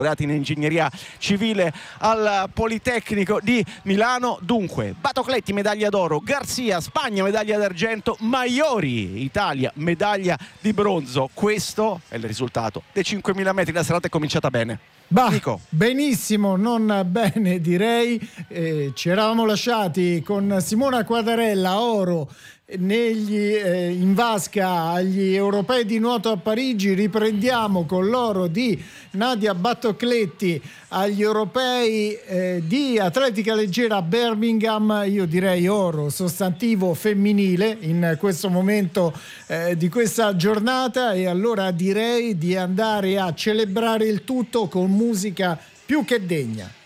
in ingegneria civile al Politecnico di Milano. Dunque, Batocletti medaglia d'oro, Garzia Spagna medaglia d'argento, Maiori Italia medaglia di bronzo. Questo è il risultato dei 5.000 metri. La serata è cominciata bene. Nico. Benissimo, non bene direi. Ci eravamo lasciati con Simona Quadarella, oro in vasca agli europei di nuoto a Parigi. Riprendiamo con l'oro di Nadia Battocletti agli europei di atletica leggera a Birmingham. Io direi oro sostantivo femminile in questo momento di questa giornata, e allora direi di andare a celebrare il tutto con musica più che degna.